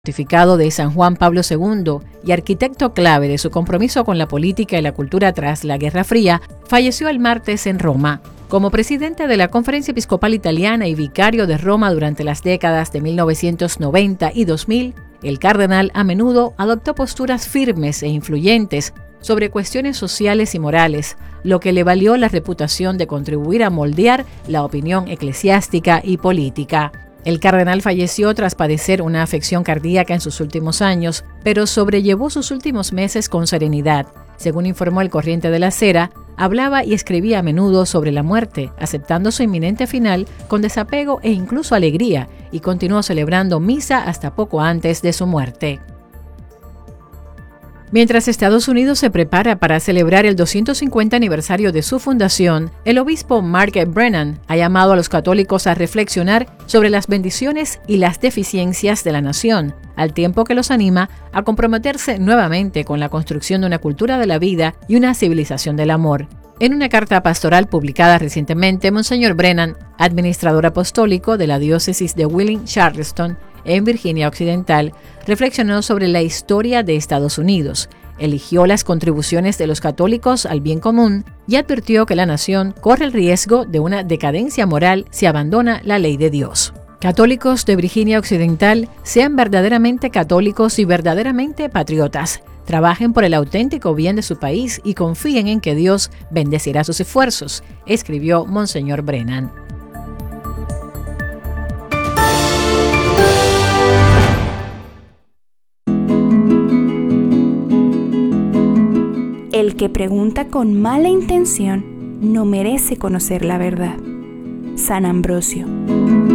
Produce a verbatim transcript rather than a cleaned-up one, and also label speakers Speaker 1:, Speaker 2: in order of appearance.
Speaker 1: Pontificado de San Juan Pablo segundo y arquitecto clave de su compromiso con la política y la cultura tras la Guerra Fría, falleció el martes en Roma. Como presidente de la Conferencia Episcopal Italiana y vicario de Roma durante las décadas de mil novecientos noventa y dos mil, el cardenal a menudo adoptó posturas firmes e influyentes sobre cuestiones sociales y morales, lo que le valió la reputación de contribuir a moldear la opinión eclesiástica y política. El cardenal falleció tras padecer una afección cardíaca en sus últimos años, pero sobrellevó sus últimos meses con serenidad. Según informó el Corriente de la Sera, hablaba y escribía a menudo sobre la muerte, aceptando su inminente final con desapego e incluso alegría, y continuó celebrando misa hasta poco antes de su muerte. Mientras Estados Unidos se prepara para celebrar el doscientos cincuenta aniversario de su fundación, el obispo Mark Brennan ha llamado a los católicos a reflexionar sobre las bendiciones y las deficiencias de la nación, al tiempo que los anima a comprometerse nuevamente con la construcción de una cultura de la vida y una civilización del amor. En una carta pastoral publicada recientemente, Monseñor Brennan, administrador apostólico de la diócesis de Wheeling-Charleston, en Virginia Occidental, reflexionó sobre la historia de Estados Unidos, eligió las contribuciones de los católicos al bien común y advirtió que la nación corre el riesgo de una decadencia moral si abandona la ley de Dios. Católicos de Virginia Occidental, sean verdaderamente católicos y verdaderamente patriotas. Trabajen por el auténtico bien de su país y confíen en que Dios bendecirá sus esfuerzos, escribió Monseñor Brennan.
Speaker 2: El que pregunta con mala intención no merece conocer la verdad. San Ambrosio.